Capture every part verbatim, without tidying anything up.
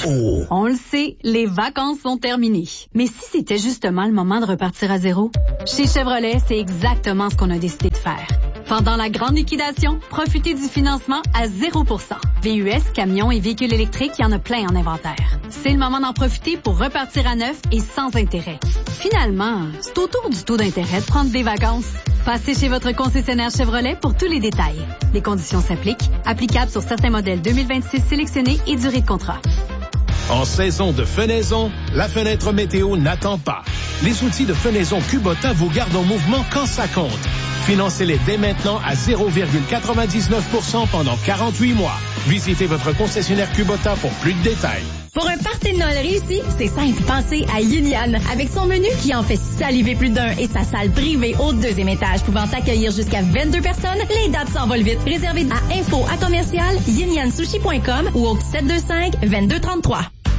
Oh. On le sait, les vacances sont terminées. Mais si c'était justement le moment de repartir à zéro? Chez Chevrolet, c'est exactement ce qu'on a décidé de faire. Pendant la grande liquidation, profitez du financement à zéro pour cent. V U S, camions et véhicules électriques, il y en a plein en inventaire. C'est le moment d'en profiter pour repartir à neuf et sans intérêt. Finalement, c'est autour du taux d'intérêt de prendre des vacances. Passez chez votre concessionnaire Chevrolet pour tous les détails. Les conditions s'appliquent, applicables sur certains modèles deux mille vingt-six sélectionnés et durée de contrat. En saison de fenaison, la fenêtre météo n'attend pas. Les outils de fenaison Kubota vous gardent en mouvement quand ça compte. Financez-les dès maintenant à zéro virgule quatre-vingt-dix-neuf pour cent pendant quarante-huit mois. Visitez votre concessionnaire Kubota pour plus de détails. Pour un party de Noël réussi, c'est simple, pensez à Yin Yan. Avec son menu qui en fait saliver plus d'un et sa salle privée au deuxième étage pouvant accueillir jusqu'à vingt-deux personnes, les dates s'envolent vite. Réservez à info à commercial yin yan sushi point com ou au sept deux cinq, deux deux trois trois.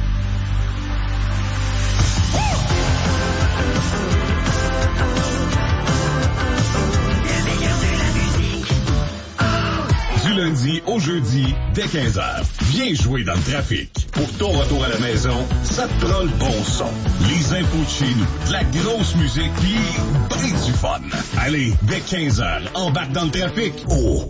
Du lundi au jeudi, dès quinze heures. Viens jouer dans le trafic. Pour ton retour à la maison, ça te prend le bon son. Les infos de chez nous, de la grosse musique, pis ben du fun. Allez, dès quinze heures, embarque dans le trafic. Oh!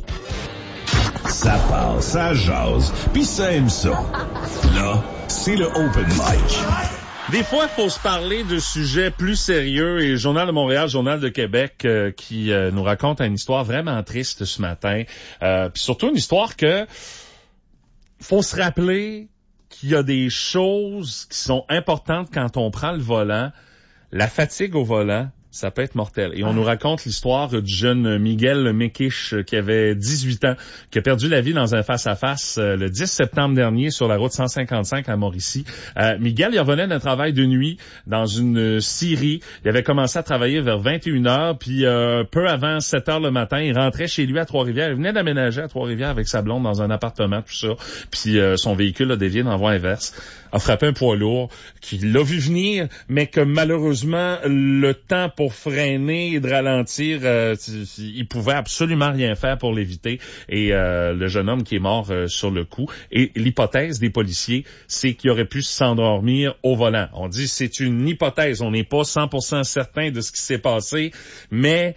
Ça passe, ça jase, pis ça aime ça. Là, c'est le open mic. Des fois, il faut se parler de sujets plus sérieux et le Journal de Montréal, Journal de Québec euh, qui euh, nous raconte une histoire vraiment triste ce matin. Euh, puis surtout une histoire que faut se rappeler qu'il y a des choses qui sont importantes quand on prend le volant. La fatigue au volant, ça peut être mortel. Et on nous raconte l'histoire du jeune Miguel Mekish qui avait dix-huit ans, qui a perdu la vie dans un face-à-face euh, le dix septembre dernier sur la route cent cinquante-cinq à Mauricie. Euh, Miguel, il revenait d'un travail de nuit dans une scierie. Il avait commencé à travailler vers vingt et une heures, puis euh, peu avant sept heures le matin, il rentrait chez lui à Trois-Rivières. Il venait d'aménager à Trois-Rivières avec sa blonde dans un appartement, tout ça. Puis euh, son véhicule a dévié dans la voie inverse, a frappé un poids lourd qui l'a vu venir, mais que malheureusement, le temps pour freiner et de ralentir, euh, il pouvait absolument rien faire pour l'éviter. Et euh, le jeune homme qui est mort euh, sur le coup. Et l'hypothèse des policiers, c'est qu'il aurait pu s'endormir au volant. On dit c'est une hypothèse, on n'est pas cent pour cent certain de ce qui s'est passé, mais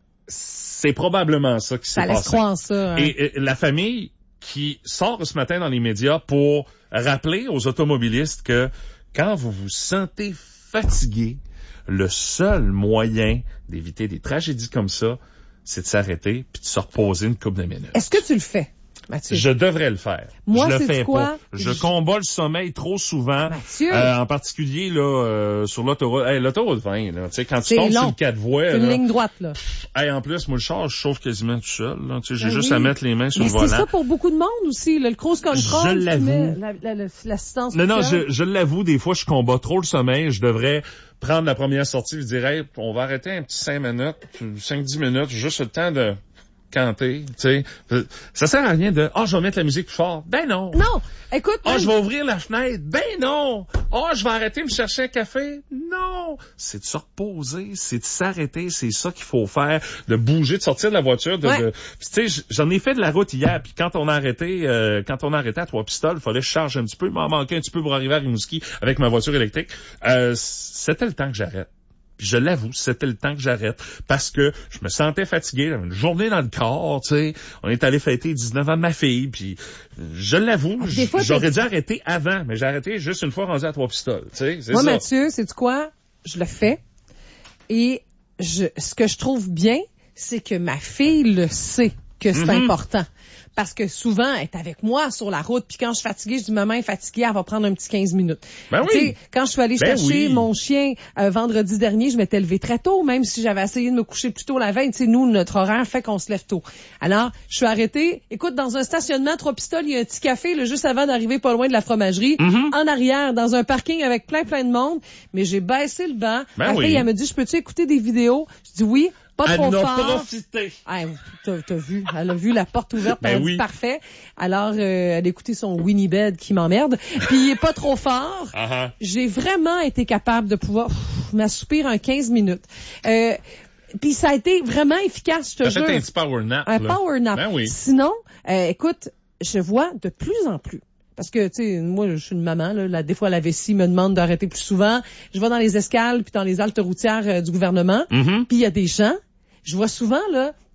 c'est probablement ça qui s'est ça passé. Ça laisse croire ça. Hein? Et, et la famille qui sort ce matin dans les médias pour rappeler aux automobilistes que quand vous vous sentez fatigué, le seul moyen d'éviter des tragédies comme ça, c'est de s'arrêter puis de se reposer une couple de minutes. Est-ce que tu le fais, Mathieu? Je devrais le faire. Moi, je le c'est fais quoi? pas. Je je... combats le sommeil trop souvent. Mathieu. Euh, en particulier là euh, sur l'autoroute. Hey, l'autoroute vingt, là, tu sais, quand tu c'est tombes long. sur le quatre voies. C'est une là, ligne droite, là. Pff, hey, en plus, moi, le char, je chauffe quasiment tout seul. Là, tu sais, j'ai ben juste oui. à mettre les mains sur Mais le volant. c'est ça pour beaucoup de monde aussi, là, le cruise control. Je l'avoue. La, la, la, l'assistance. Non, non, je, je l'avoue, des fois, je combats trop le sommeil. Je devrais prendre la première sortie et dire, hey, on va arrêter un petit cinq minutes, cinq dix minutes, juste le temps de canter, tu sais. Ça sert à rien de, ah, oh, je vais mettre la musique plus fort. Ben non. Non. Écoute. Ah, oh, je vais ouvrir la fenêtre. Ben non. Ah, oh, je vais arrêter de me chercher un café. Non. C'est de se reposer, c'est de s'arrêter, c'est ça qu'il faut faire, de bouger, de sortir de la voiture, de, ouais. de... tu sais, j'en ai fait de la route hier, puis quand on a arrêté, euh, quand on a arrêté à Trois-Pistoles, il fallait que je charge un petit peu, il m'en manquait un petit peu pour arriver à Rimouski avec ma voiture électrique. Euh, c'était le temps que j'arrête. Puis je l'avoue, c'était le temps que j'arrête parce que je me sentais fatigué, j'avais une journée dans le corps, tu sais. On est allé fêter dix-neuf ans de ma fille, puis je l'avoue, ah, fois, j'aurais t'es... dû arrêter avant, mais j'ai arrêté juste une fois rendu à Trois-Pistoles, tu sais. C'est moi, ça. Mathieu, sais-tu quoi? Je le fais. Et je, ce que je trouve bien, c'est que ma fille le sait que c'est mm-hmm. important. Parce que souvent, elle est avec moi sur la route, puis quand je suis fatiguée, je dis, maman est fatiguée, elle va prendre un petit quinze minutes. Ben tu oui. sais, quand je suis allée ben chercher oui. mon chien euh, vendredi dernier, je m'étais levée très tôt, même si j'avais essayé de me coucher plus tôt la veille. Tu sais, nous, notre horaire fait qu'on se lève tôt. Alors, je suis arrêtée. Écoute, dans un stationnement, Trois-Pistoles, il y a un petit café, là, juste avant d'arriver pas loin de la fromagerie. Mm-hmm. En arrière, dans un parking avec plein, plein de monde. Mais j'ai baissé le banc. Ben la oui. fille, elle me dit, je peux-tu écouter des vidéos? Je dis oui. Pas elle trop en a fort. profité. Ah, t'as, t'as vu, elle a vu la porte ouverte, ben elle a oui. dit parfait. Alors, euh, elle a écouté son Winnie Bed qui m'emmerde. Puis il est pas trop fort. Uh-huh. J'ai vraiment été capable de pouvoir pff, m'assoupir en quinze minutes. Euh, puis ça a été vraiment efficace, je te jure. T'as fait un petit power nap. Un là. power nap. Ben oui. Sinon, euh, écoute, je vois de plus en plus. parce que, tu sais, moi, je suis une maman, là, là, des fois, la vessie me demande d'arrêter plus souvent. Je vais dans les escales puis dans les haltes routières euh, du gouvernement, Mm-hmm. puis il y a des gens, je vois souvent, là,